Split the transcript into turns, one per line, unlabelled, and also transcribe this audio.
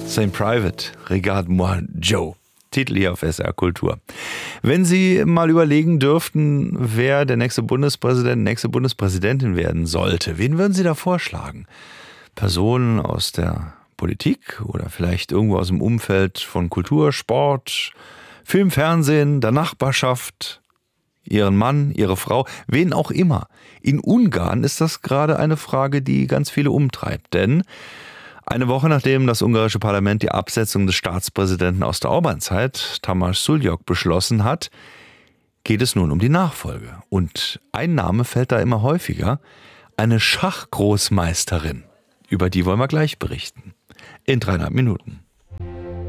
Saint Private, Regarde-moi Joe. Titel hier auf SR Kultur. Wenn Sie mal überlegen dürften, wer der nächste Bundespräsident, nächste Bundespräsidentin werden sollte, wen würden Sie da vorschlagen? Personen aus der Politik oder vielleicht irgendwo aus dem Umfeld von Kultur, Sport, Film, Fernsehen, der Nachbarschaft, Ihren Mann, Ihre Frau, wen auch immer. In Ungarn ist das gerade eine Frage, die ganz viele umtreibt, denn eine Woche nachdem das ungarische Parlament die Absetzung des Staatspräsidenten aus der Orbán-Zeit, Tamás Sullyok, beschlossen hat, geht es nun um die Nachfolge. Und ein Name fällt da immer häufiger, eine Schachgroßmeisterin. Über die wollen wir gleich berichten. In 3,5 Minuten.